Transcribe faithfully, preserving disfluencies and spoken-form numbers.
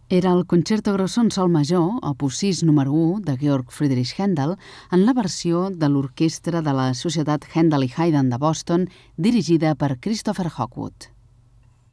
Era el Concerto grosso en sol major, opus sis número u, de Georg Friedrich Händel, en la versió de l'orquestra de la Societat Händel i Haydn de Boston, dirigida per Christopher Hogwood.